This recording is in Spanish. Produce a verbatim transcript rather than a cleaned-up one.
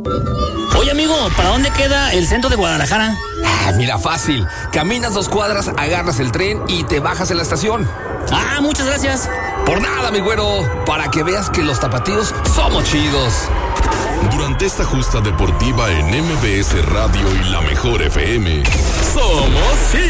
Oye, amigo, ¿para dónde queda el centro de Guadalajara? Ah, mira, fácil. Caminas dos cuadras, agarras el tren y te bajas en la estación. Ah, muchas gracias. Por nada, mi güero. Para que veas que los tapatíos somos chidos. Durante esta justa deportiva en M B S Radio y La Mejor F M, somos